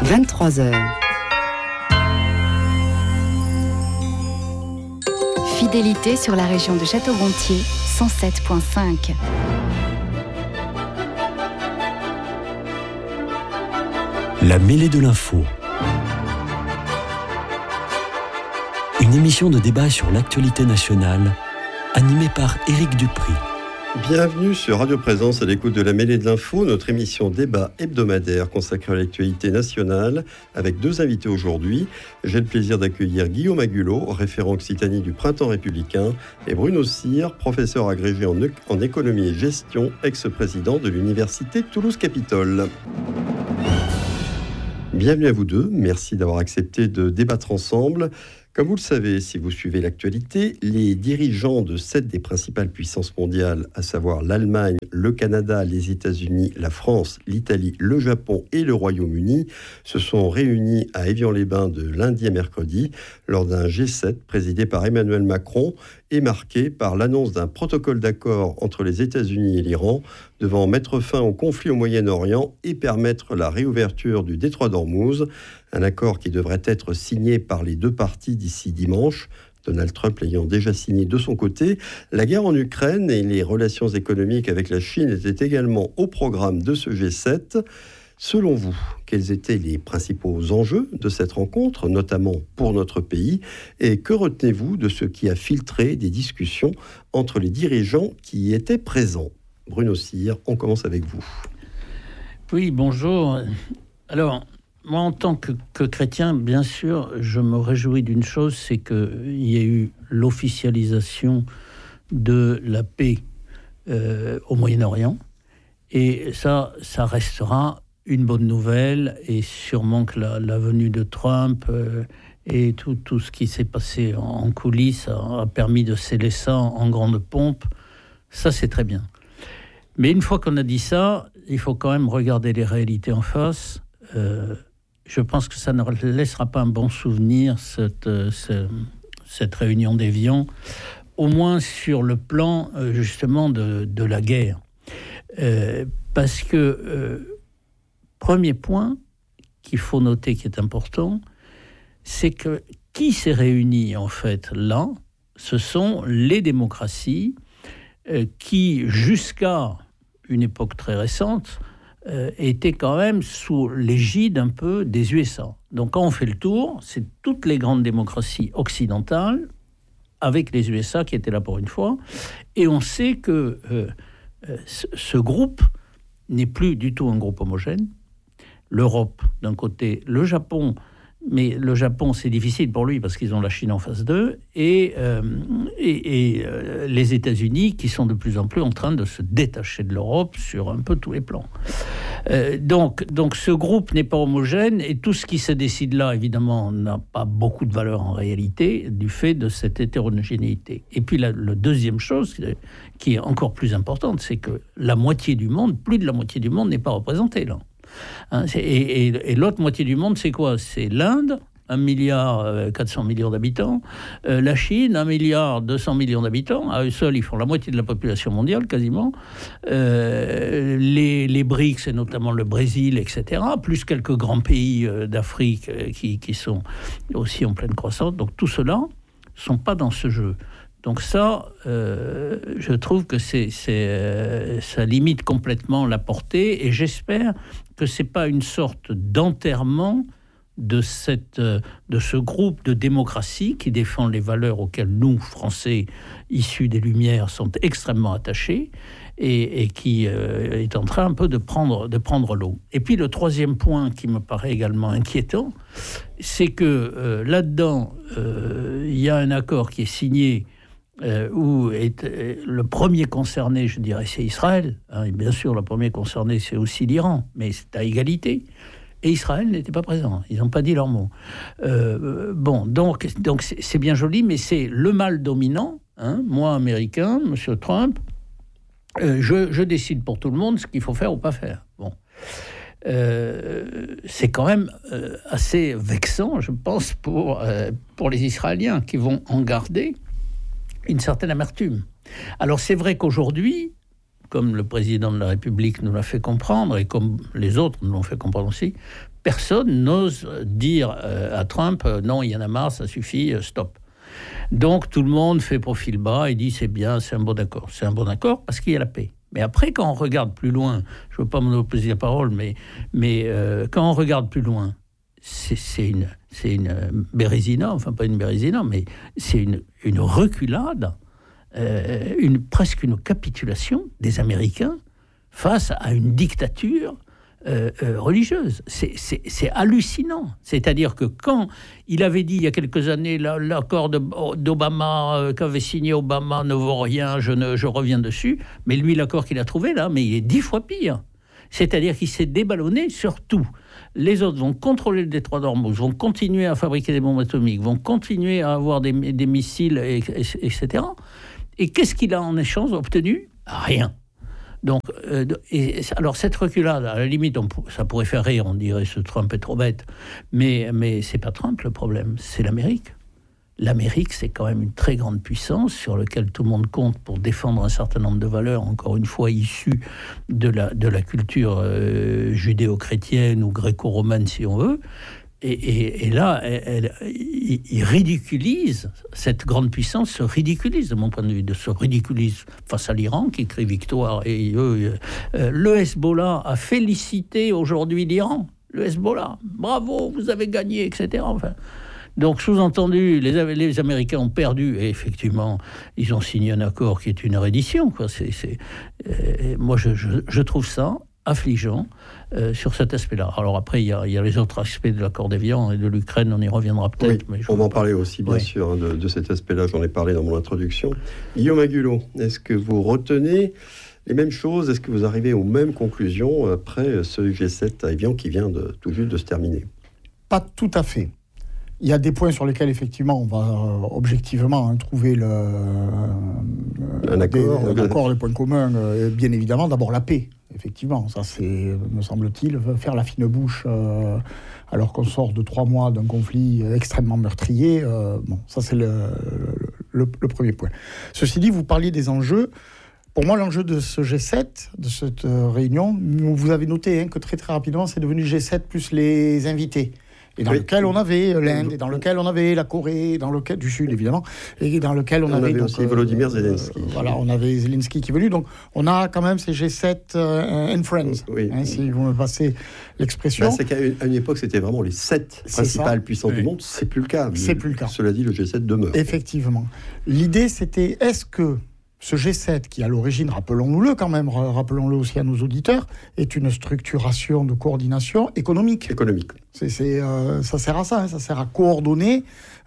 23h. Fidélité sur la région de Château-Gontier, 107.5. La mêlée de l'info. Une émission de débat sur l'actualité nationale, animée par Éric Dupry. Bienvenue sur Radio Présence à l'écoute de la mêlée de l'info, notre émission débat hebdomadaire consacrée à l'actualité nationale, avec deux invités aujourd'hui. J'ai le plaisir d'accueillir Guillaume Agulot, référent Occitanie du Printemps républicain, et Bruno Cyr, professeur agrégé en économie et gestion, ex-président de l'Université Toulouse-Capitole. Bienvenue à vous deux, merci d'avoir accepté de débattre ensemble. Comme vous le savez, si vous suivez l'actualité, les dirigeants de 7 des principales puissances mondiales, à savoir l'Allemagne, le Canada, les États-Unis, la France, l'Italie, le Japon et le Royaume-Uni, se sont réunis à Évian-les-Bains de lundi à mercredi lors d'un G7 présidé par Emmanuel Macron et marqué par l'annonce d'un protocole d'accord entre les États-Unis et l'Iran devant mettre fin au conflit au Moyen-Orient et permettre la réouverture du détroit d'Ormuz, un accord qui devrait être signé par les deux parties d'ici dimanche, Donald Trump l'ayant déjà signé de son côté. La guerre en Ukraine et les relations économiques avec la Chine étaient également au programme de ce G7. Selon vous, quels étaient les principaux enjeux de cette rencontre, notamment pour notre pays, et que retenez-vous de ce qui a filtré des discussions entre les dirigeants qui y étaient présents ? Bruno Cyr, on commence avec vous. Oui, bonjour. Alors, moi, en tant que chrétien, bien sûr, je me réjouis d'une chose, c'est qu'il y ait eu l'officialisation de la paix au Moyen-Orient. Et ça restera une bonne nouvelle. Et sûrement que la venue de Trump et tout ce qui s'est passé en coulisses a permis de sceller ça en grande pompe. Ça, c'est très bien. Mais une fois qu'on a dit ça, il faut quand même regarder les réalités en face. Je pense que ça ne laissera pas un bon souvenir, cette réunion d'Évian, au moins sur le plan justement de la guerre. Parce que, premier point qu'il faut noter, qui est important, c'est que qui s'est réuni en fait là, ce sont les démocraties qui, jusqu'à une époque très récente, étaient quand même sous l'égide un peu des USA. Donc quand on fait le tour, c'est toutes les grandes démocraties occidentales, avec les USA qui étaient là pour une fois, et on sait que ce groupe n'est plus du tout un groupe homogène. L'Europe, d'un côté, le Japon, mais le Japon, c'est difficile pour lui parce qu'ils ont la Chine en face d'eux, et les États-Unis qui sont de plus en plus en train de se détacher de l'Europe sur un peu tous les plans. Donc ce groupe n'est pas homogène, et tout ce qui se décide là, évidemment, n'a pas beaucoup de valeur en réalité, du fait de cette hétérogénéité. Et puis la deuxième chose, qui est encore plus importante, c'est que la moitié du monde, plus de la moitié du monde n'est pas représentée là. Et l'autre moitié du monde, c'est quoi ? C'est l'Inde, 1,4 milliard d'habitants, la Chine, 1,2 milliard d'habitants, à eux seuls, ils font la moitié de la population mondiale, quasiment, les BRICS, et notamment le Brésil, etc., plus quelques grands pays d'Afrique qui sont aussi en pleine croissance. Donc tout cela ne sont pas dans ce jeu. Donc ça, je trouve que ça limite complètement la portée, et j'espère que ce n'est pas une sorte d'enterrement de ce groupe de démocratie qui défend les valeurs auxquelles nous, Français, issus des Lumières, sont extrêmement attachés, et qui est en train un peu de prendre l'eau. Et puis le troisième point qui me paraît également inquiétant, c'est que là-dedans, il y a un accord qui est signé où le premier concerné, je dirais, c'est Israël. Et bien sûr, le premier concerné, c'est aussi l'Iran, mais c'est à égalité. Et Israël n'était pas présent. Ils n'ont pas dit leur mot. Donc c'est bien joli, mais c'est le mal dominant. Moi, américain, M. Trump, je décide pour tout le monde ce qu'il faut faire ou pas faire. Bon. C'est quand même assez vexant, je pense, pour les Israéliens qui vont en garder une certaine amertume. Alors c'est vrai qu'aujourd'hui, comme le président de la République nous l'a fait comprendre, et comme les autres nous l'ont fait comprendre aussi, personne n'ose dire à Trump « Non, il y en a marre, ça suffit, stop ». Donc tout le monde fait profil bas et dit « C'est bien, c'est un bon accord ». C'est un bon accord parce qu'il y a la paix. Mais après, quand on regarde plus loin, je ne veux pas monopoliser la parole, mais quand on regarde plus loin, c'est une bérésina, enfin pas une bérésina, mais c'est une reculade, presque une capitulation des Américains face à une dictature religieuse. C'est hallucinant. C'est-à-dire que quand il avait dit il y a quelques années l'accord d'Obama qu'avait signé Obama ne vaut rien, je reviens dessus, mais lui l'accord qu'il a trouvé là, mais il est 10 fois pire. C'est-à-dire qu'il s'est déballonné sur tout. Les autres vont contrôler le détroit d'Ormuz, vont continuer à fabriquer des bombes atomiques, vont continuer à avoir des missiles, etc. Et qu'est-ce qu'il a en échange obtenu ? Rien. Donc, alors cette reculade, à la limite, ça pourrait faire rire, on dirait ce Trump est trop bête, mais c'est pas Trump le problème, c'est l'Amérique. L'Amérique, c'est quand même une très grande puissance sur laquelle tout le monde compte pour défendre un certain nombre de valeurs, encore une fois issues de la culture judéo-chrétienne ou gréco-romaine, si on veut. Et là, il ridiculise, cette grande puissance se ridiculise, de mon point de vue, se ridiculise face à l'Iran, qui crie victoire. Et le Hezbollah a félicité aujourd'hui l'Iran. Le Hezbollah, bravo, vous avez gagné, etc. Enfin, donc, sous-entendu, les Américains ont perdu, et effectivement, ils ont signé un accord qui est une reddition, quoi. Moi, je trouve ça affligeant sur cet aspect-là. Alors après, il y a les autres aspects de l'accord d'Évian et de l'Ukraine, on y reviendra peut-être. Oui, on va en parler aussi, bien sûr, de cet aspect-là, j'en ai parlé dans mon introduction. Guillaume Agulot, est-ce que vous retenez les mêmes choses ? Est-ce que vous arrivez aux mêmes conclusions après ce G7 à Évian qui vient tout juste de se terminer ? Pas tout à fait. Il y a des points sur lesquels, effectivement, on va objectivement trouver un accord, des points communs. Bien évidemment, d'abord la paix, effectivement. Ça, c'est, me semble-t-il, faire la fine bouche alors qu'on sort de 3 mois d'un conflit extrêmement meurtrier. Ça, c'est le premier point. Ceci dit, vous parliez des enjeux. Pour moi, l'enjeu de ce G7, de cette réunion, vous avez noté que très, très rapidement, c'est devenu G7 plus les invités. Et dans lequel on avait l'Inde, et dans lequel on avait la Corée, dans lequel du Sud évidemment, et dans lequel on avait aussi Volodymyr Zelensky. Voilà, on avait Zelensky qui est venu, donc on a quand même ces G7 and friends, si vous me passez l'expression. C'est qu'à une époque, c'était vraiment les 7 principales puissances du monde, c'est plus le cas. C'est plus le cas. Cela dit, le G7 demeure. Effectivement. L'idée, c'était, est-ce que ce G7, qui à l'origine, rappelons-le quand même, rappelons-le aussi à nos auditeurs, est une structuration de coordination économique. Ça sert à ça, ça sert à coordonner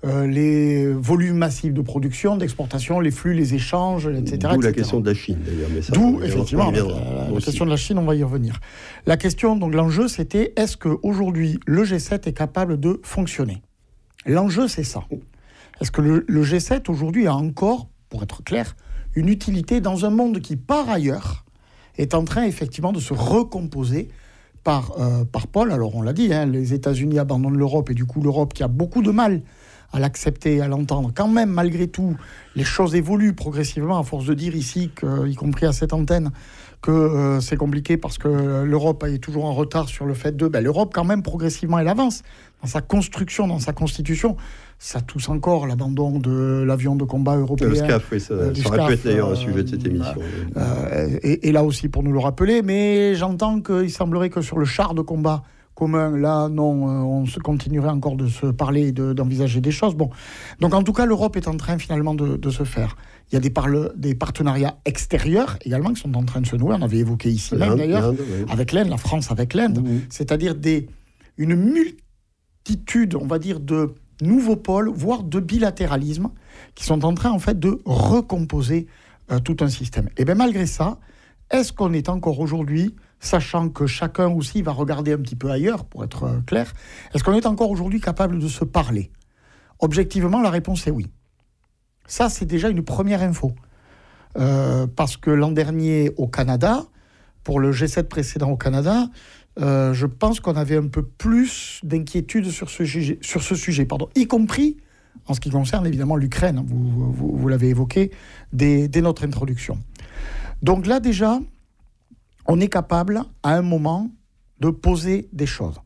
les volumes massifs de production, d'exportation, les flux, les échanges, etc. D'où la question de la Chine, d'ailleurs. Mais ça, d'où, effectivement, la question de la Chine, on va y revenir. La question, donc l'enjeu, c'était, est-ce qu'aujourd'hui, le G7 est capable de fonctionner ? L'enjeu, c'est ça. Est-ce que le G7, aujourd'hui, a encore, pour être clair, une utilité dans un monde qui, par ailleurs, est en train effectivement de se recomposer par pôle. Alors on l'a dit, les États-Unis abandonnent l'Europe, et du coup l'Europe qui a beaucoup de mal à l'accepter, à l'entendre. Quand même, malgré tout, les choses évoluent progressivement, à force de dire ici, y compris à cette antenne, que c'est compliqué parce que l'Europe est toujours en retard sur le fait de... l'Europe, quand même, progressivement, elle avance dans sa construction, dans sa constitution. Ça touche encore l'abandon de l'avion de combat européen. Le SCAF, oui, ça aurait pu être d'ailleurs un sujet de cette émission. Et là aussi, pour nous le rappeler, mais j'entends qu'il semblerait que sur le char de combat commun, là, non, on se continuerait encore de se parler et d'envisager des choses. Bon. Donc, en tout cas, l'Europe est en train, finalement, de se faire. Il y a des partenariats extérieurs, également, qui sont en train de se nouer. On avait évoqué ici même, d'ailleurs, avec l'Inde, la France avec l'Inde. C'est-à-dire une multitude, on va dire, de nouveaux pôles, voire de bilatéralisme, qui sont en train, en fait, de recomposer tout un système. Et bien, malgré ça, est-ce qu'on est encore aujourd'hui, sachant que chacun aussi va regarder un petit peu ailleurs, pour être clair, est-ce qu'on est encore aujourd'hui capable de se parler ? Objectivement, la réponse est oui. Ça, c'est déjà une première info. Parce que l'an dernier, au Canada, pour le G7 précédent au Canada, je pense qu'on avait un peu plus d'inquiétude sur ce sujet, y compris en ce qui concerne évidemment l'Ukraine, vous l'avez évoqué dès notre introduction. Donc là, déjà, on est capable, à un moment, de poser des choses.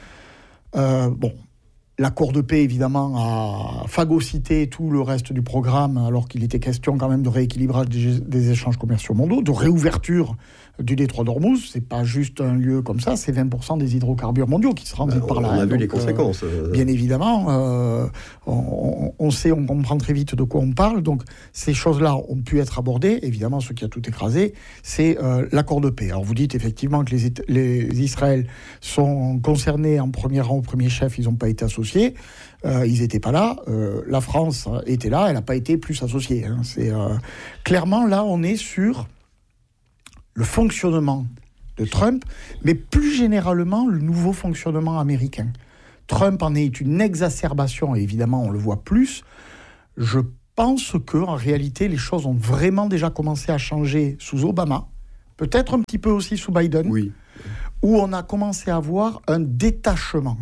L'accord de paix, évidemment, a phagocyté tout le reste du programme, alors qu'il était question quand même de rééquilibrage des échanges commerciaux mondiaux, de réouverture du détroit d'Ormuz. C'est pas juste un lieu comme ça, c'est 20% des hydrocarbures mondiaux qui se transitent par là. On a vu les conséquences. Bien évidemment, on sait, on comprend très vite de quoi on parle. Donc, ces choses-là ont pu être abordées. Évidemment, ce qui a tout écrasé, c'est l'accord de paix. Alors, vous dites effectivement que les Israël sont concernés en premier rang, au premier chef, ils n'ont pas été associés. Ils n'étaient pas là. La France était là, elle n'a pas été plus associée. Clairement, là, on est sur le fonctionnement de Trump, mais plus généralement, le nouveau fonctionnement américain. Trump en est une exacerbation, et évidemment, on le voit plus. Je pense qu'en réalité, les choses ont vraiment déjà commencé à changer sous Obama, peut-être un petit peu aussi sous Biden, oui, où on a commencé à voir un détachement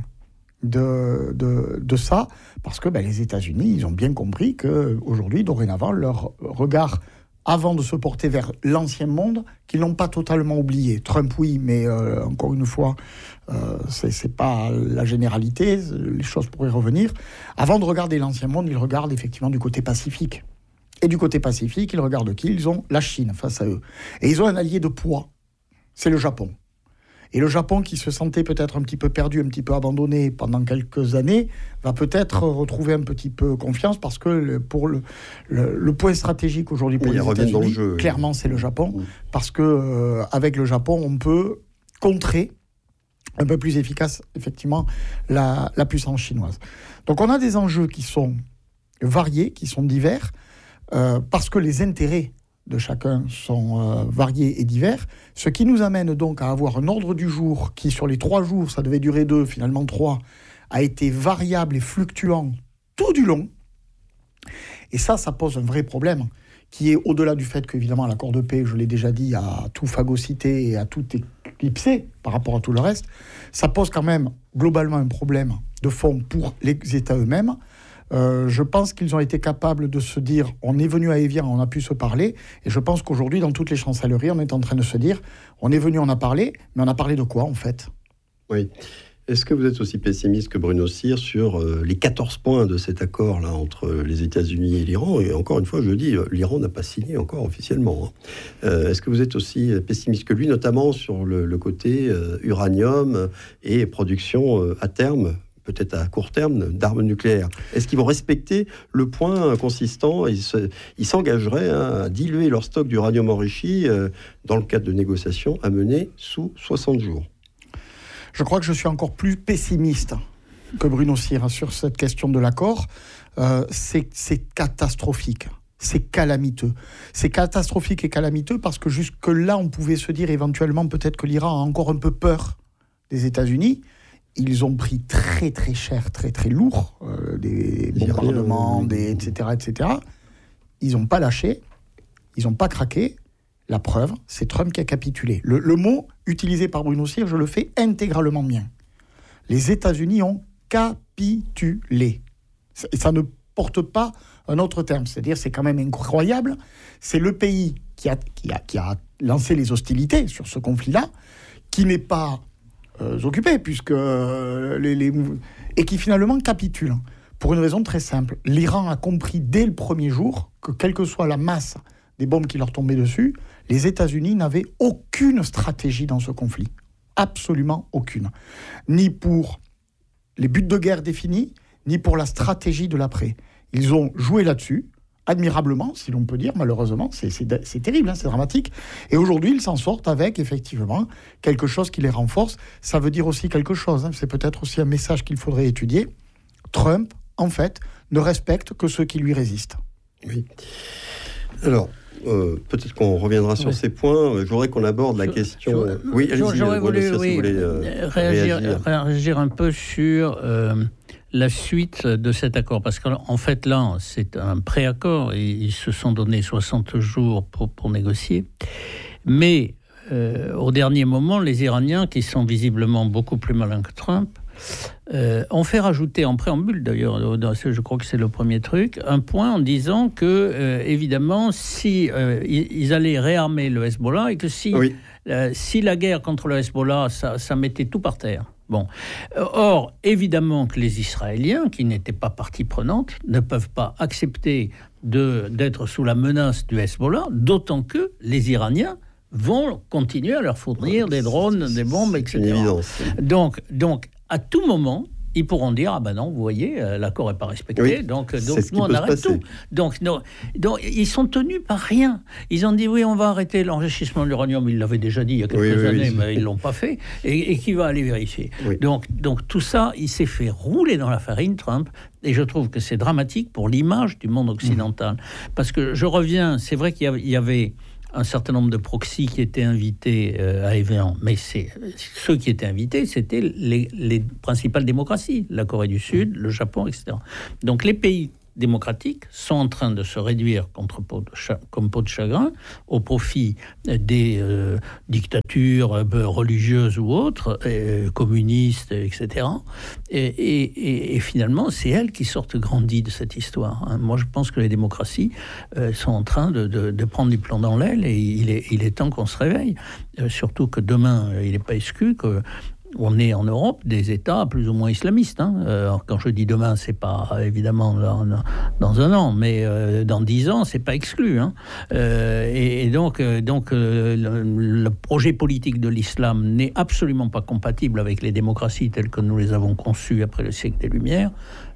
de ça, parce que les États-Unis, ils ont bien compris qu'aujourd'hui, dorénavant, leur regard, avant de se porter vers l'ancien monde, qu'ils n'ont pas totalement oublié. Trump, oui, mais encore une fois, c'est pas la généralité, les choses pourraient revenir. Avant de regarder l'ancien monde, ils regardent effectivement du côté pacifique. Et du côté pacifique, ils regardent qui ? Ils ont la Chine face à eux. Et ils ont un allié de poids, c'est le Japon. Et le Japon, qui se sentait peut-être un petit peu perdu, un petit peu abandonné pendant quelques années, va peut-être retrouver un petit peu confiance, parce que pour le point stratégique aujourd'hui pour les États-Unis, clairement, c'est le Japon, parce que avec le Japon, on peut contrer un peu plus efficace, effectivement, la puissance chinoise. Donc on a des enjeux qui sont variés, qui sont divers, parce que les intérêts de chacun sont variés et divers, ce qui nous amène donc à avoir un ordre du jour qui, sur les 3 jours, ça devait durer 2, finalement 3, a été variable et fluctuant tout du long. Et ça pose un vrai problème, qui est au-delà du fait qu'évidemment l'accord de paix, je l'ai déjà dit, a tout phagocyté et a tout éclipsé par rapport à tout le reste. Ça pose quand même globalement un problème de fond pour les États eux-mêmes. Je pense qu'ils ont été capables de se dire, on est venu à Évian, on a pu se parler, et je pense qu'aujourd'hui, dans toutes les chancelleries, on est en train de se dire, on est venu, on a parlé, mais on a parlé de quoi, en fait ? Oui. Est-ce que vous êtes aussi pessimiste que Bruno Cyr sur les 14 points de cet accord-là entre les États-Unis et l'Iran ? Et encore une fois, je dis, l'Iran n'a pas signé encore officiellement. Est-ce que vous êtes aussi pessimiste que lui, notamment sur le côté uranium et production à terme, peut-être à court terme, d'armes nucléaires? Est-ce qu'ils vont respecter le point consistant, ils s'engageraient à diluer leur stock d'uranium enrichi dans le cadre de négociations à mener sous 60 jours? Je crois que je suis encore plus pessimiste que Bruno Cyr sur cette question de l'accord. C'est catastrophique. C'est calamiteux. C'est catastrophique et calamiteux parce que jusque-là, on pouvait se dire éventuellement peut-être que l'Iran a encore un peu peur des États-Unis. Ils ont pris très très cher, très très lourd, des bombardements, etc. Ils n'ont pas lâché, ils n'ont pas craqué. La preuve, c'est Trump qui a capitulé. Le mot utilisé par Bruno Cyr, je le fais intégralement mien. Les États-Unis ont capitulé. Et ça ne porte pas un autre terme. C'est-à-dire, c'est quand même incroyable. C'est le pays qui a lancé les hostilités sur ce conflit-là, qui n'est pas occupé, puisque et qui finalement capitule. Pour une raison très simple. L'Iran a compris dès le premier jour que, quelle que soit la masse des bombes qui leur tombaient dessus, les États-Unis n'avaient aucune stratégie dans ce conflit. Absolument aucune. Ni pour les buts de guerre définis, ni pour la stratégie de l'après. Ils ont joué là-dessus, admirablement, si l'on peut dire, malheureusement. C'est terrible, c'est dramatique. Et aujourd'hui, ils s'en sortent avec, effectivement, quelque chose qui les renforce. Ça veut dire aussi quelque chose. C'est peut-être aussi un message qu'il faudrait étudier. Trump, en fait, ne respecte que ceux qui lui résistent. Oui. Alors, peut-être qu'on reviendra sur ces points. Je voudrais qu'on aborde la question... Oui, allez-y, j'aurais voulu si vous voulez réagir un peu sur la suite de cet accord. Parce qu'en fait, là, c'est un pré-accord et ils se sont donné 60 jours pour négocier. Mais au dernier moment, les Iraniens, qui sont visiblement beaucoup plus malins que Trump, On fait rajouter en préambule, d'ailleurs, je crois que c'est le premier truc, un point en disant que, évidemment, si ils allaient réarmer le Hezbollah et que si la guerre contre le Hezbollah, ça mettait tout par terre. Bon. Or, évidemment que les Israéliens, qui n'étaient pas partie prenante, ne peuvent pas accepter d'être sous la menace du Hezbollah, d'autant que les Iraniens vont continuer à leur fournir des drones, des bombes, etc. C'est une évidence. Donc, à tout moment, ils pourront dire, ah ben non, vous voyez, l'accord n'est pas respecté, donc nous on arrête tout. Donc, ils sont tenus par rien. Ils ont dit, oui, on va arrêter l'enrichissement de l'uranium, ils l'avaient déjà dit il y a quelques années, mais ils ne l'ont pas fait, et qui va aller vérifier. Donc tout ça, il s'est fait rouler dans la farine, Trump, et je trouve que c'est dramatique pour l'image du monde occidental. Parce que je reviens, c'est vrai qu'il y avait un certain nombre de proxys qui étaient invités à Évian, mais ceux qui étaient invités, c'était les principales démocraties, la Corée du Sud, le Japon, etc. Donc les pays démocratiques sont en train de se réduire comme peau de chagrin au profit des dictatures religieuses ou autres, communistes, etc. Et finalement, c'est elles qui sortent grandies de cette histoire. Hein. Moi, je pense que les démocraties sont en train de prendre du plomb dans l'aile et il est temps qu'on se réveille. Surtout que demain, il n'est pas exclu que on est en Europe des États plus ou moins islamistes. Hein. Quand je dis demain, c'est pas évidemment dans un an, mais dans 10 ans, c'est pas exclu. Hein. Et donc le projet politique de l'islam n'est absolument pas compatible avec les démocraties telles que nous les avons conçues après le siècle des Lumières.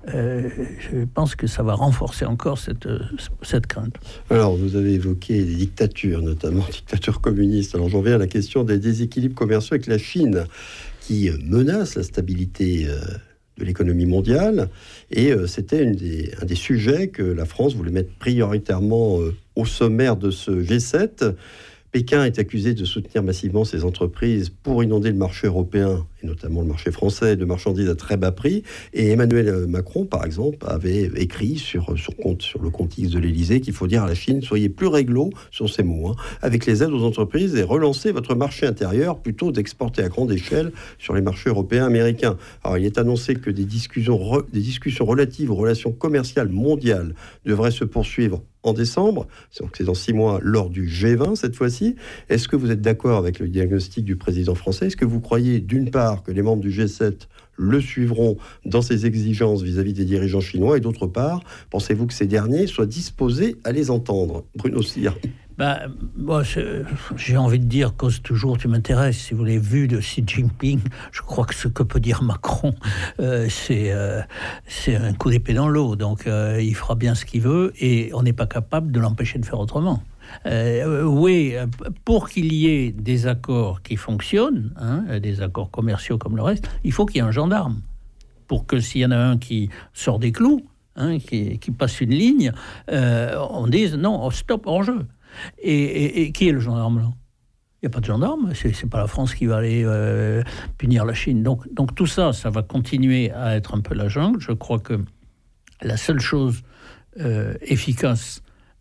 Je pense que ça va renforcer encore cette crainte. Alors, vous avez évoqué des dictatures, notamment dictatures communistes. Alors, j'en viens à la question des déséquilibres commerciaux avec la Chine, qui menace la stabilité de l'économie mondiale. Et c'était un des sujets que la France voulait mettre prioritairement au sommaire de ce G7. Pékin est accusé de soutenir massivement ces entreprises pour inonder le marché européen, et notamment le marché français, de marchandises à très bas prix. Et Emmanuel Macron, par exemple, avait écrit sur le compte X de l'Élysée qu'il faut dire à la Chine, soyez plus réglo, sur ces mots, hein, avec les aides aux entreprises et relancez votre marché intérieur plutôt d'exporter à grande échelle sur les marchés européens, américains. Alors, il est annoncé que des discussions relatives aux relations commerciales mondiales devraient se poursuivre en décembre, donc c'est dans 6 mois, lors du G20 cette fois-ci. Est-ce que vous êtes d'accord avec le diagnostic du président français ? Est-ce que vous croyez, d'une part, que les membres du G7 le suivront dans ses exigences vis-à-vis des dirigeants chinois, et d'autre part, pensez-vous que ces derniers soient disposés à les entendre ? Bruno Cyr. Moi, j'ai envie de dire, cause toujours, tu m'intéresses. Si vous l'avez vu de Xi Jinping, je crois que ce que peut dire Macron, c'est un coup d'épée dans l'eau. Donc, il fera bien ce qu'il veut et on n'est pas capable de l'empêcher de faire autrement. Oui, pour qu'il y ait des accords qui fonctionnent, hein, des accords commerciaux comme le reste, il faut qu'il y ait un gendarme. Pour que s'il y en a un qui sort des clous, hein, qui passe une ligne, on dise non, stop, hors jeu. Et qui est le gendarme là ? Il n'y a pas de gendarme, c'est pas la France qui va aller punir la Chine. Donc tout ça va continuer à être un peu la jungle. Je crois que la seule chose efficace,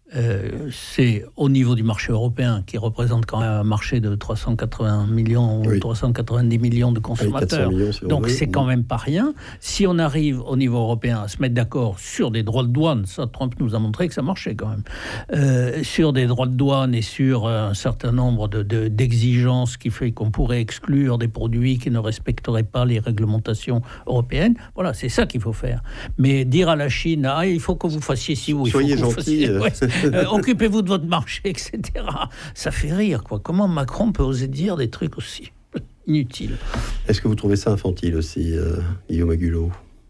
c'est au niveau du marché européen, qui représente quand même un marché de 380 millions ou 390 millions de consommateurs. Millions, donc c'est quand même pas rien. Si on arrive au niveau européen à se mettre d'accord sur des droits de douane, ça Trump nous a montré que ça marchait quand même, sur des droits de douane et sur un certain nombre d'exigences qui fait qu'on pourrait exclure des produits qui ne respecteraient pas les réglementations européennes, voilà, c'est ça qu'il faut faire. Mais dire à la Chine, il faut que vous fassiez ci ou il faut que vous fassiez... occupez-vous de votre marché, etc. Ça fait rire, quoi. Comment Macron peut oser dire des trucs aussi inutiles ? Est-ce que vous trouvez ça infantile aussi, Guillaume Agulot ?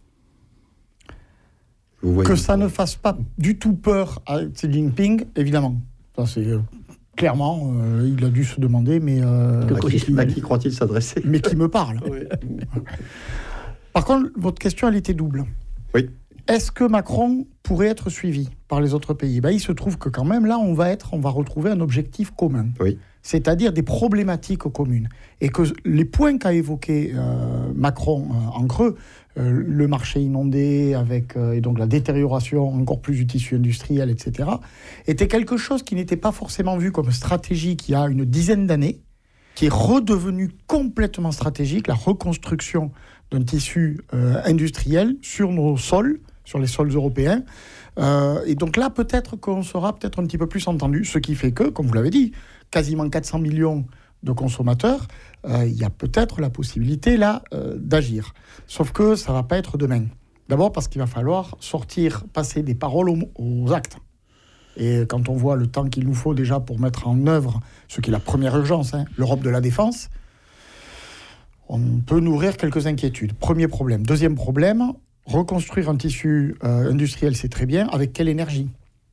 Que ça ne fasse pas du tout peur à Xi Jinping, évidemment. Ça, c'est clairement, il a dû se demander, mais... à qui croit-il s'adresser ? Mais qui me parle. Oui. Par contre, votre question, elle était double. Oui. Est-ce que Macron pourrait être suivi par les autres pays ? Il se trouve que quand même, là, on va retrouver un objectif commun. Oui. C'est-à-dire des problématiques communes. Et que les points qu'a évoqués Macron en creux, le marché inondé, et donc la détérioration encore plus du tissu industriel, etc., était quelque chose qui n'était pas forcément vu comme stratégique il y a une dizaine d'années, qui est redevenu complètement stratégique, la reconstruction d'un tissu industriel sur nos sols, sur les sols européens. Et donc là, peut-être qu'on sera peut-être un petit peu plus entendu, ce qui fait que, comme vous l'avez dit, quasiment 400 millions de consommateurs, il y a peut-être la possibilité là d'agir. Sauf que ça ne va pas être demain. D'abord parce qu'il va falloir passer des paroles aux actes. Et quand on voit le temps qu'il nous faut déjà pour mettre en œuvre ce qui est la première urgence, l'Europe de la défense, on peut nourrir quelques inquiétudes. Premier problème. Deuxième problème, reconstruire un tissu industriel, c'est très bien. Avec quelle énergie ?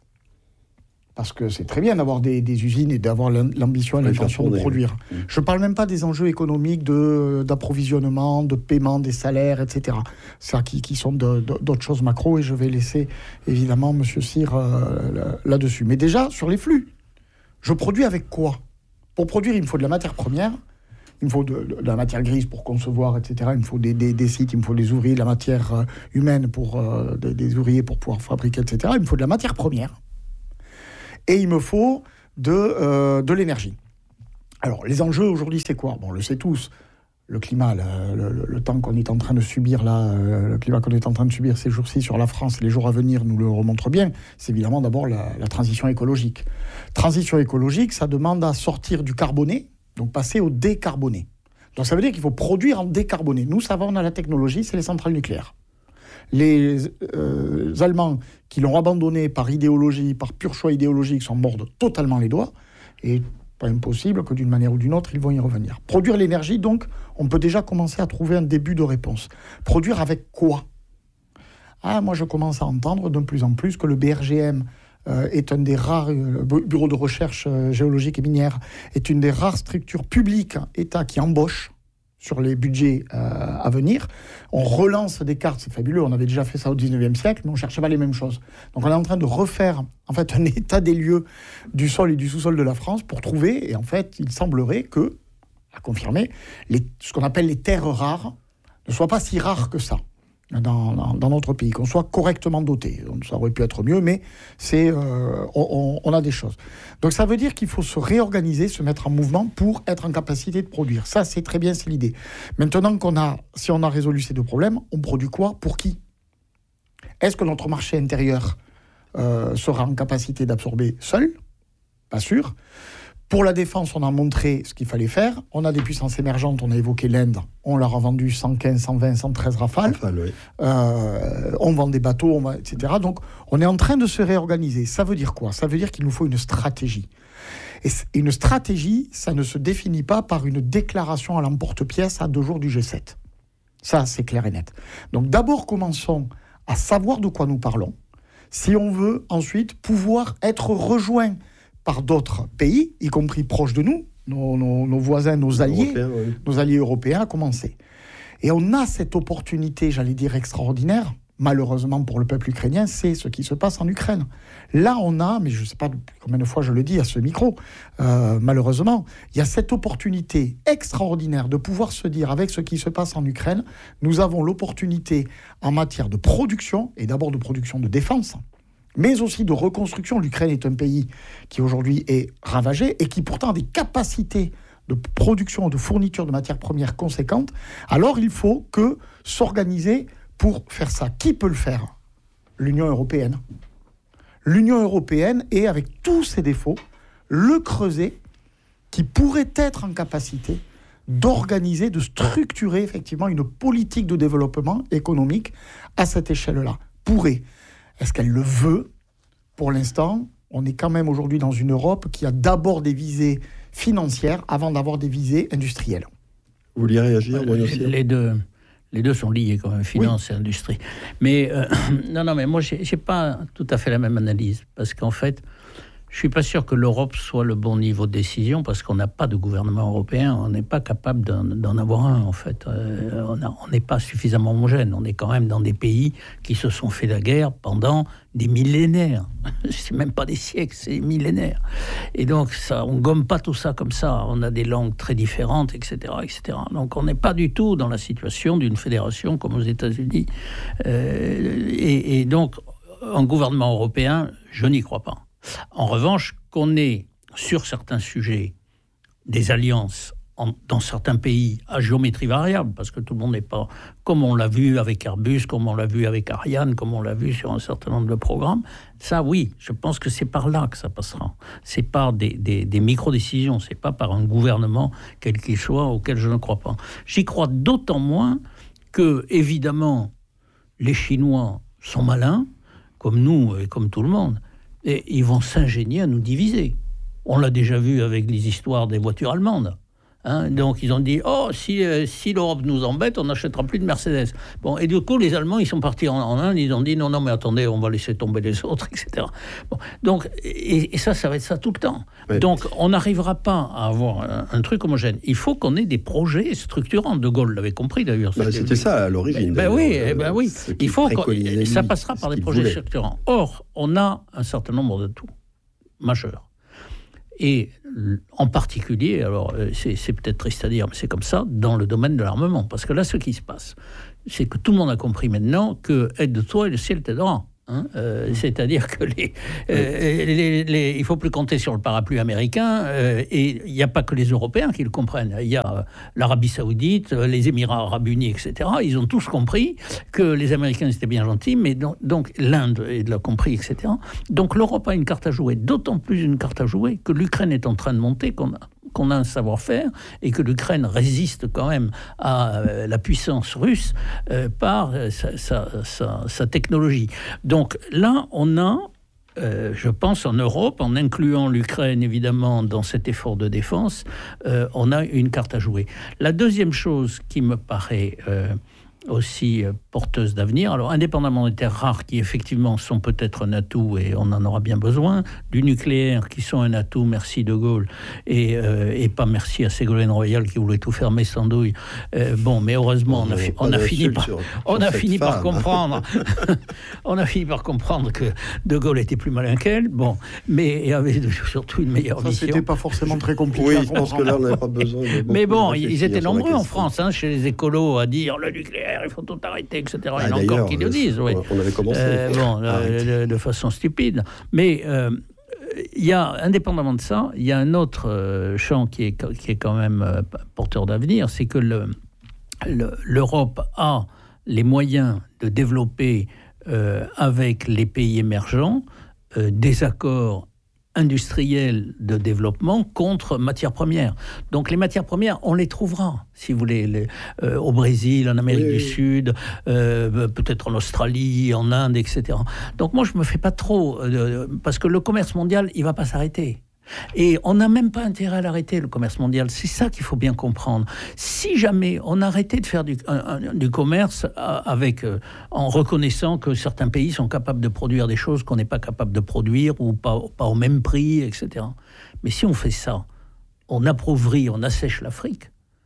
Parce que c'est très bien d'avoir des usines et d'avoir l'ambition et l'intention de produire. Je ne parle même pas des enjeux économiques d'approvisionnement, de paiement des salaires, etc. Ça qui sont d'autres choses macro, et je vais laisser évidemment M. Cyr là-dessus. Mais déjà, sur les flux, je produis avec quoi ? Pour produire, il me faut de la matière première, il me faut de la matière grise pour concevoir, etc. Il me faut des sites, il me faut des ouvriers, de la matière humaine pour des ouvriers pour pouvoir fabriquer, etc. Il me faut de la matière première. Et il me faut de l'énergie. Alors, les enjeux aujourd'hui, c'est quoi ? Bon, on le sait tous. Le climat, le temps qu'on est en train de subir, le climat qu'on est en train de subir ces jours-ci sur la France, les jours à venir nous le remontrent bien. C'est évidemment d'abord la transition écologique. Transition écologique, ça demande à sortir du carboné, donc passer au décarboné. Donc ça veut dire qu'il faut produire en décarboné. Nous, ça va, on a la technologie, c'est les centrales nucléaires. Les Allemands qui l'ont abandonné par idéologie, par pur choix idéologique, s'en mordent totalement les doigts. Et pas impossible que d'une manière ou d'une autre, ils vont y revenir. Produire l'énergie, donc, on peut déjà commencer à trouver un début de réponse. Produire avec quoi ? Moi, je commence à entendre de plus en plus que le BRGM est un des rares, Bureau de recherche géologique et minière, est une des rares structures publiques, État, qui embauche sur les budgets à venir. On relance des cartes, c'est fabuleux, on avait déjà fait ça au 19e siècle, mais on ne cherchait pas les mêmes choses. Donc on est en train de refaire en fait, un état des lieux du sol et du sous-sol de la France pour trouver, et en fait, il semblerait que, à confirmer, ce qu'on appelle les terres rares ne soient pas si rares que ça dans notre pays, qu'on soit correctement doté. Donc, ça aurait pu être mieux, mais on a des choses. Donc ça veut dire qu'il faut se réorganiser, se mettre en mouvement pour être en capacité de produire. Ça, c'est très bien, c'est l'idée. Maintenant si on a résolu ces deux problèmes, on produit quoi ? Pour qui ? Est-ce que notre marché intérieur sera en capacité d'absorber seul ? Pas sûr. Pour la défense, on a montré ce qu'il fallait faire. On a des puissances émergentes, on a évoqué l'Inde. On leur a vendu 115, 120, 113 Rafales. Oui. On vend des bateaux, etc. Donc, on est en train de se réorganiser. Ça veut dire quoi ? Ça veut dire qu'il nous faut une stratégie. Et une stratégie, ça ne se définit pas par une déclaration à l'emporte-pièce à 2 jours du G7. Ça, c'est clair et net. Donc, d'abord, commençons à savoir de quoi nous parlons. Si on veut ensuite pouvoir être rejoints par d'autres pays, y compris proches de nous, nos voisins, nos alliés européens à commencer. Et on a cette opportunité, j'allais dire extraordinaire, malheureusement pour le peuple ukrainien, c'est ce qui se passe en Ukraine. Là, on a, mais je ne sais pas combien de fois je le dis à ce micro, malheureusement, il y a cette opportunité extraordinaire de pouvoir se dire, avec ce qui se passe en Ukraine, nous avons l'opportunité en matière de production, et d'abord de production de défense, mais aussi de reconstruction. L'Ukraine est un pays qui aujourd'hui est ravagé et qui pourtant a des capacités de production, de fourniture de matières premières conséquentes. Alors il faut s'organiser pour faire ça. Qui peut le faire ? L'Union européenne. L'Union européenne est, avec tous ses défauts, le creuset qui pourrait être en capacité d'organiser, de structurer effectivement une politique de développement économique à cette échelle-là. Pourrait. Est-ce qu'elle le veut ? Pour l'instant, on est quand même aujourd'hui dans une Europe qui a d'abord des visées financières avant d'avoir des visées industrielles. Vous vouliez réagir, les deux sont liés quand même, finance et industrie. Mais non, mais moi, j'ai pas tout à fait la même analyse. Parce qu'en fait, je suis pas sûr que l'Europe soit le bon niveau de décision, parce qu'on n'a pas de gouvernement européen, on n'est pas capable d'en avoir un, en fait. On n'est pas suffisamment homogène. On est quand même dans des pays qui se sont fait la guerre pendant des millénaires. C'est même pas des siècles, c'est des millénaires. Et donc, on gomme pas tout ça comme ça. On a des langues très différentes, etc., etc. Donc, on n'est pas du tout dans la situation d'une fédération comme aux États-Unis. Et donc, un gouvernement européen, je n'y crois pas. En revanche, qu'on ait sur certains sujets des alliances dans certains pays à géométrie variable, parce que tout le monde n'est pas, comme on l'a vu avec Airbus, comme on l'a vu avec Ariane, comme on l'a vu sur un certain nombre de programmes. Ça, oui, je pense que c'est par là que ça passera. C'est par des micro-décisions, c'est pas par un gouvernement, quel qu'il soit, auquel je ne crois pas. J'y crois d'autant moins que, évidemment, les Chinois sont malins, comme nous et comme tout le monde, et ils vont s'ingénier à nous diviser. On l'a déjà vu avec les histoires des voitures allemandes. Donc ils ont dit si l'Europe nous embête, on n'achètera plus de Mercedes. Bon, et du coup les Allemands ils sont partis en Inde, ils ont dit non mais attendez, on va laisser tomber les autres, etc. Bon, donc et ça va être ça tout le temps. Oui. Donc on n'arrivera pas à avoir un truc homogène. Il faut qu'on ait des projets structurants. De Gaulle l'avait compris d'ailleurs. C'était ça à l'origine. Oui. Il faut ça passera par des projets structurants. Or on a un certain nombre de tout majeurs. Et en particulier, alors c'est peut-être triste à dire, mais c'est comme ça, dans le domaine de l'armement. Parce que là, ce qui se passe, c'est que tout le monde a compris maintenant que aide-toi et le ciel t'aidera. C'est-à-dire que il ne faut plus compter sur le parapluie américain, et il n'y a pas que les Européens qui le comprennent. Il y a l'Arabie Saoudite, les Émirats Arabes Unis, etc. Ils ont tous compris que les Américains étaient bien gentils, mais donc l'Inde l'a compris, etc. Donc l'Europe a une carte à jouer, d'autant plus une carte à jouer que l'Ukraine est en train de monter, qu'on a un savoir-faire et que l'Ukraine résiste quand même à la puissance russe par sa technologie. Donc là, on a, je pense, en Europe, en incluant l'Ukraine évidemment dans cet effort de défense, on a une carte à jouer. La deuxième chose qui me paraît aussi porteuse d'avenir, alors indépendamment des terres rares qui effectivement sont peut-être un atout et on en aura bien besoin, du nucléaire qui sont un atout, merci De Gaulle, et pas merci à Ségolène Royal qui voulait tout fermer sans douille. Mais heureusement on a fini par comprendre on a fini par comprendre que De Gaulle était plus malin qu'elle, mais avait surtout une meilleure vision. C'était pas forcément très compliqué. Oui, je pense que là on n'avait pas besoin de mais bon, ils étaient nombreux en France, chez les écolos, à dire le nucléaire, il faut tout arrêter, etc. Il y en a encore qui le disent. Oui. On avait commencé. De façon stupide. Mais il y a, indépendamment de ça, il y a un autre champ qui est quand même porteur d'avenir, c'est que l'Europe a les moyens de développer avec les pays émergents des accords industriels de développement contre matières premières. Donc les matières premières, on les trouvera, si vous voulez, au Brésil, en Amérique du Sud, peut-être en Australie, en Inde, etc. Donc moi, je ne me fais pas trop... parce que le commerce mondial, il ne va pas s'arrêter. Et on n'a même pas intérêt à l'arrêter, le commerce mondial. C'est ça qu'il faut bien comprendre. Si jamais on arrêtait de faire du commerce en reconnaissant que certains pays sont capables de produire des choses qu'on n'est pas capable de produire ou pas au même prix, etc. Mais si on fait ça, on appauvrit, on assèche l'Afrique.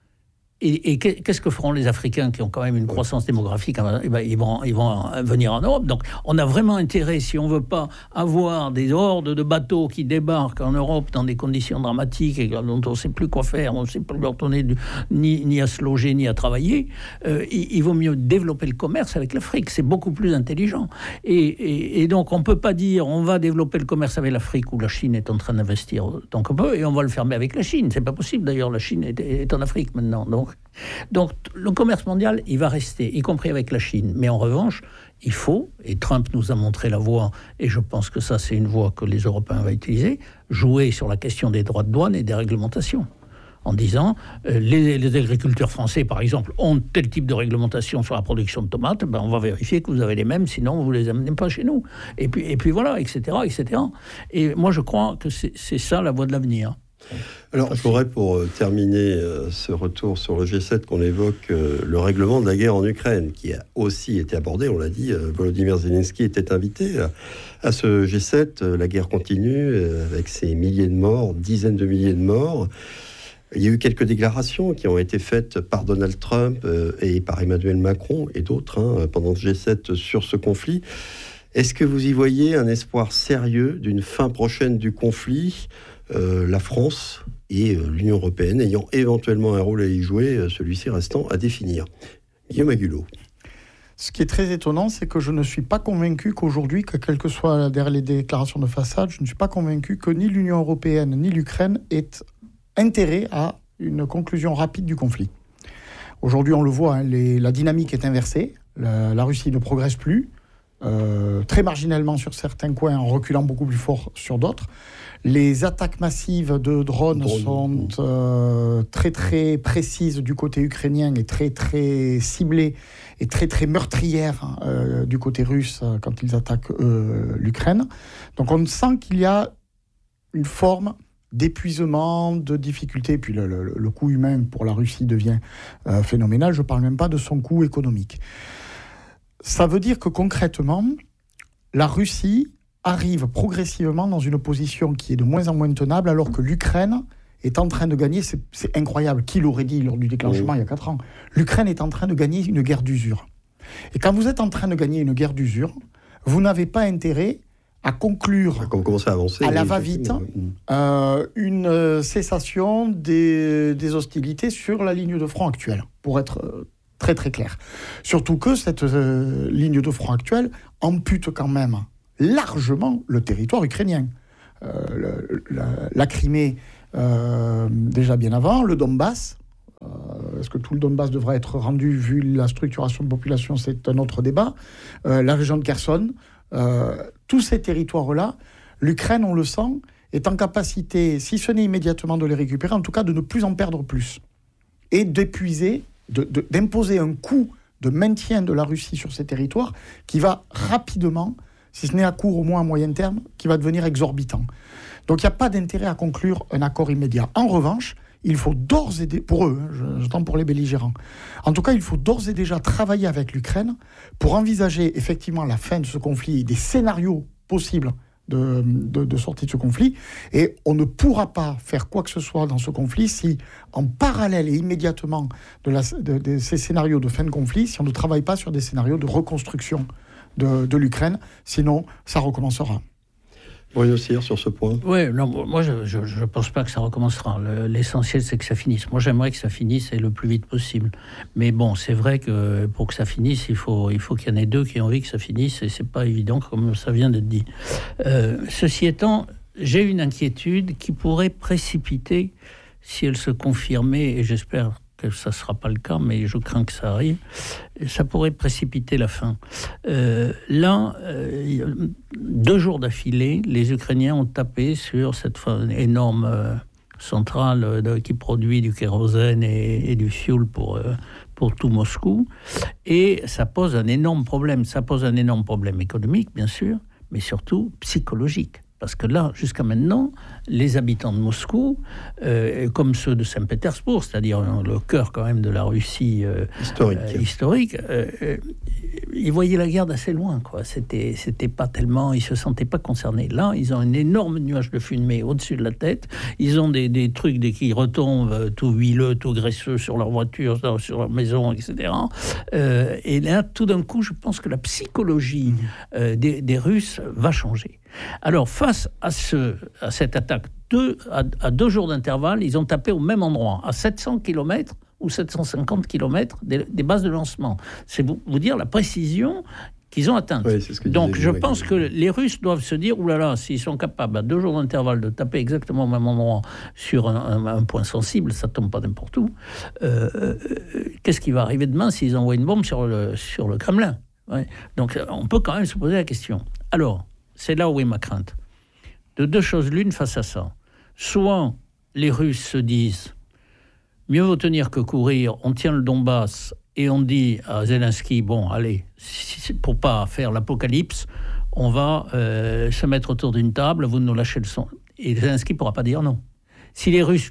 Et qu'est-ce que feront les Africains qui ont quand même une croissance démographique ? Ils vont venir en Europe. Donc on a vraiment intérêt, si on ne veut pas avoir des hordes de bateaux qui débarquent en Europe dans des conditions dramatiques et dont on ne sait plus quoi faire, on ne sait plus leur donner ni à se loger ni à travailler, il vaut mieux développer le commerce avec l'Afrique. C'est beaucoup plus intelligent. Et donc on ne peut pas dire on va développer le commerce avec l'Afrique où la Chine est en train d'investir tant qu'on peut et on va le fermer avec la Chine. C'est pas possible d'ailleurs, la Chine est en Afrique maintenant. Donc, le commerce mondial, il va rester, y compris avec la Chine. Mais en revanche, il faut, et Trump nous a montré la voie, et je pense que ça, c'est une voie que les Européens vont utiliser, jouer sur la question des droits de douane et des réglementations. En disant, les agriculteurs français, par exemple, ont tel type de réglementation sur la production de tomates, on va vérifier que vous avez les mêmes, sinon vous ne les amenez pas chez nous. Et puis voilà, etc., etc. Et moi, je crois que c'est ça la voie de l'avenir. Alors, je voudrais, pour terminer ce retour sur le G7, qu'on évoque le règlement de la guerre en Ukraine, qui a aussi été abordé, on l'a dit, Volodymyr Zelensky était invité à ce G7. La guerre continue avec ses milliers de morts, dizaines de milliers de morts. Il y a eu quelques déclarations qui ont été faites par Donald Trump et par Emmanuel Macron et d'autres pendant ce G7 sur ce conflit. Est-ce que vous y voyez un espoir sérieux d'une fin prochaine du conflit ? La France et l'Union européenne ayant éventuellement un rôle à y jouer, celui-ci restant à définir. Guillaume Agulot. Ce qui est très étonnant, c'est que je ne suis pas convaincu qu'aujourd'hui, que quelles que soient derrière les déclarations de façade, je ne suis pas convaincu que ni l'Union européenne ni l'Ukraine aient intérêt à une conclusion rapide du conflit. Aujourd'hui, on le voit, la dynamique est inversée. La Russie ne progresse plus, très marginalement sur certains coins, en reculant beaucoup plus fort sur d'autres. Les attaques massives de drones sont très très précises du côté ukrainien et très très ciblées et très très meurtrières du côté russe quand ils attaquent l'Ukraine. Donc on sent qu'il y a une forme d'épuisement, de difficulté, et puis le coût humain pour la Russie devient phénoménal. Je ne parle même pas de son coût économique. Ça veut dire que concrètement, la Russie arrive progressivement dans une position qui est de moins en moins tenable, alors que l'Ukraine est en train de gagner, c'est incroyable, qui l'aurait dit lors du déclenchement il y a 4 ans, l'Ukraine est en train de gagner une guerre d'usure. Et quand vous êtes en train de gagner une guerre d'usure, vous n'avez pas intérêt à conclure à la va-vite une cessation des hostilités sur la ligne de front actuelle, pour être très très clair. Surtout que cette ligne de front actuelle ampute quand même largement le territoire ukrainien. La Crimée, déjà bien avant, le Donbass. Est-ce que tout le Donbass devrait être rendu, vu la structuration de population, c'est un autre débat. La région de Kherson, tous ces territoires-là, l'Ukraine, on le sent, est en capacité, si ce n'est immédiatement de les récupérer, en tout cas de ne plus en perdre plus. Et d'épuiser, d'imposer un coût de maintien de la Russie sur ces territoires qui va rapidement, si ce n'est à court, au moins à moyen terme, qui va devenir exorbitant. Donc il n'y a pas d'intérêt à conclure un accord immédiat. En revanche, il faut d'ores et déjà, pour eux, j'entends pour les belligérants, en tout cas, il faut d'ores et déjà travailler avec l'Ukraine pour envisager effectivement la fin de ce conflit et des scénarios possibles de sortie de ce conflit. Et on ne pourra pas faire quoi que ce soit dans ce conflit si, en parallèle et immédiatement de ces scénarios de fin de conflit, si on ne travaille pas sur des scénarios de reconstruction de l'Ukraine. Sinon, ça recommencera. Bruno Cyr, sur ce point. Oui, non, moi je ne pense pas que ça recommencera. L'essentiel, c'est que ça finisse. Moi, j'aimerais que ça finisse et le plus vite possible. Mais bon, c'est vrai que pour que ça finisse, il faut qu'il y en ait deux qui aient envie que ça finisse, et c'est pas évident, comme ça vient d'être dit. Ceci étant, j'ai une inquiétude qui pourrait précipiter, si elle se confirmait, et j'espère que ça ne sera pas le cas, mais je crains que ça arrive, ça pourrait précipiter la fin. 2 jours d'affilée, les Ukrainiens ont tapé sur cette énorme centrale qui produit du kérosène et du fioul pour tout Moscou, et ça pose un énorme problème. Ça pose un énorme problème économique, bien sûr, mais surtout psychologique. Parce que là, jusqu'à maintenant, les habitants de Moscou, comme ceux de Saint-Pétersbourg, c'est-à-dire le cœur quand même de la Russie historique, ils voyaient la guerre d'assez loin, quoi. C'était pas tellement, ils se sentaient pas concernés. Là, ils ont un énorme nuage de fumée au-dessus de la tête. Ils ont des trucs qui retombent tout huileux, tout graisseux sur leur voiture, sur leur maison, etc. Et là, tout d'un coup, je pense que la psychologie des Russes va changer. Alors, face à cette attaque, à 2 jours d'intervalle, ils ont tapé au même endroit, à 700 km ou 750 km des bases de lancement. C'est vous dire la précision qu'ils ont atteinte. Oui, c'est ce que donc, je pense que les Russes doivent se dire, oulala, s'ils sont capables, à 2 jours d'intervalle, de taper exactement au même endroit sur un point sensible, ça ne tombe pas n'importe où, qu'est-ce qui va arriver demain s'ils envoient une bombe sur le Kremlin? Ouais. Donc, on peut quand même se poser la question. Alors, c'est là où est ma crainte. De 2 choses l'une face à ça. Soit les Russes se disent mieux vaut tenir que courir, on tient le Donbass et on dit à Zelensky, bon, allez, pour pas faire l'apocalypse, on va se mettre autour d'une table, vous nous lâchez le son. Et Zelensky ne pourra pas dire non. Si les Russes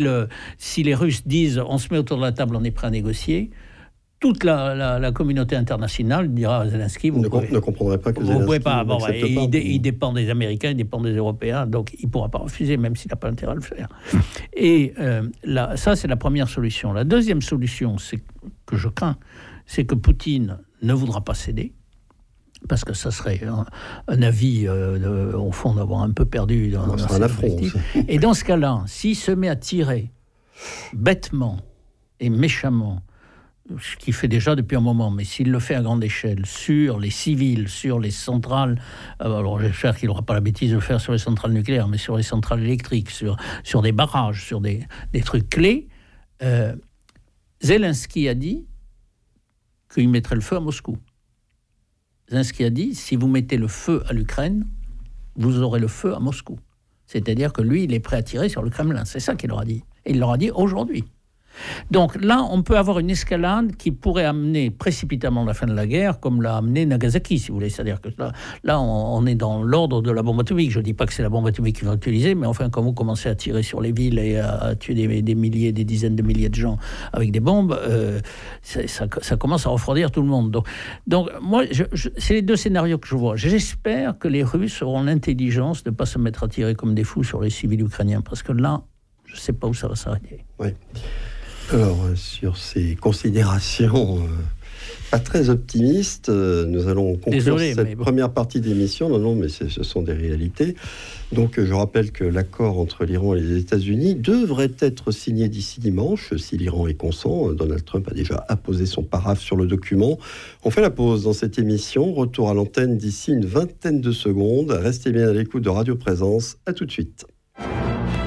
disent on se met autour de la table, on est prêt à négocier, toute la communauté internationale dira à Zelensky, vous ne comprendrait pas que Zelensky pouvez pas. Bon, pas. Il dépend des Américains, il dépend des Européens, donc il ne pourra pas refuser, même s'il n'a pas intérêt à le faire. Et ça, c'est la première solution. La deuxième solution, que je crains, c'est que Poutine ne voudra pas céder, parce que ça serait un avis, au fond, d'avoir un peu perdu dans un affront. Et dans ce cas-là, s'il se met à tirer bêtement et méchamment, ce qu'il fait déjà depuis un moment, mais s'il le fait à grande échelle, sur les civils, sur les centrales, alors j'espère qu'il n'aura pas la bêtise de le faire sur les centrales nucléaires, mais sur les centrales électriques, sur des barrages, sur des trucs clés, Zelensky a dit qu'il mettrait le feu à Moscou. Zelensky a dit, si vous mettez le feu à l'Ukraine, vous aurez le feu à Moscou. C'est-à-dire que lui, il est prêt à tirer sur le Kremlin. C'est ça qu'il leur a dit. Et il leur a dit aujourd'hui. Donc là, on peut avoir une escalade qui pourrait amener précipitamment la fin de la guerre, comme l'a amené Nagasaki, si vous voulez. C'est-à-dire que là on est dans l'ordre de la bombe atomique. Je ne dis pas que c'est la bombe atomique qu'ils vont utiliser, mais enfin, quand vous commencez à tirer sur les villes et à tuer des milliers, des dizaines de milliers de gens avec des bombes, ça commence à refroidir tout le monde. Donc moi, c'est les deux scénarios que je vois. J'espère que les Russes auront l'intelligence de ne pas se mettre à tirer comme des fous sur les civils ukrainiens, parce que là, je ne sais pas où ça va s'arrêter. Oui. Alors, sur ces considérations pas très optimistes, nous allons conclure cette première partie d'émission. Non, mais ce sont des réalités. Donc, je rappelle que l'accord entre l'Iran et les États-Unis devrait être signé d'ici dimanche, si l'Iran est consent. Donald Trump a déjà apposé son paraphe sur le document. On fait la pause dans cette émission. Retour à l'antenne d'ici une vingtaine de secondes. Restez bien à l'écoute de Radio Présence. À tout de suite.